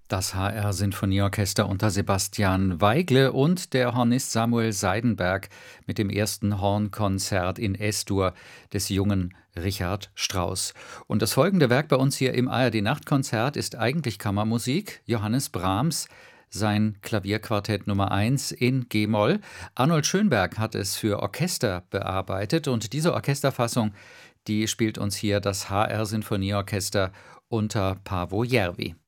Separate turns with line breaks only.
Das HR-Sinfonieorchester unter Sebastian Weigle und der Hornist Samuel Seidenberg mit dem ersten Hornkonzert in S-Dur des jungen Richard Strauss. Und das folgende Werk bei uns hier im ARD-Nachtkonzert ist eigentlich Kammermusik. Johannes Brahms, sein Klavierquartett Nummer 1 in G-Moll. Arnold Schönberg hat es für Orchester bearbeitet und diese Orchesterfassung, die spielt uns hier das HR-Sinfonieorchester unter Paavo Järvi.